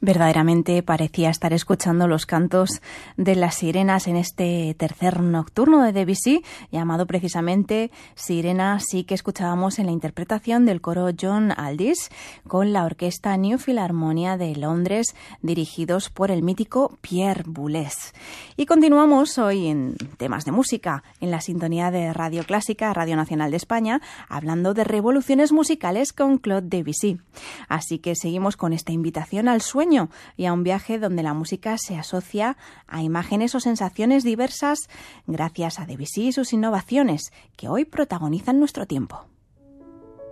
Verdaderamente parecía estar escuchando los cantos de las sirenas en este tercer nocturno de Debussy, llamado precisamente Sirena, sí, que escuchábamos en la interpretación del coro John Aldis con la orquesta New Philharmonia de Londres, dirigidos por el mítico Pierre Boulez. Y continuamos hoy en temas de música, en la sintonía de Radio Clásica, Radio Nacional de España, hablando de revoluciones musicales con Claude Debussy. Así que seguimos con esta invitación al sueño y a un viaje donde la música se asocia a imágenes o sensaciones diversas gracias a Debussy y sus innovaciones que hoy protagonizan nuestro tiempo.